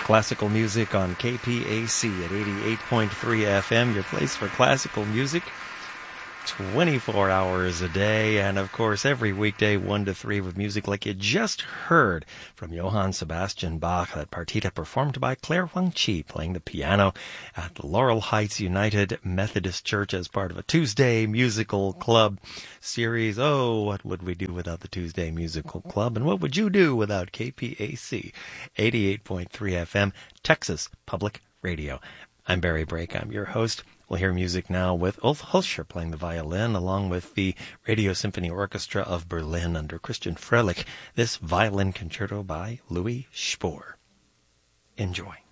classical music on KPAC at 88.3 FM, your place for classical music 24 hours a day, and of course every weekday 1 to 3 with music like you just heard from Johann Sebastian Bach, that partita performed by Claire Wang Chi playing the piano at the Laurel Heights United Methodist Church as part of a Tuesday Musical Club series. Oh, what would we do without the Tuesday Musical Club, and what would you do without KPAC 88.3 FM, Texas Public Radio? I'm Barry Brake, I'm your host. We'll hear music now with Ulf Hulscher playing the violin, along with the Radio Symphony Orchestra of Berlin under Christian Fröhlich. This violin concerto by Louis Spohr. Enjoy.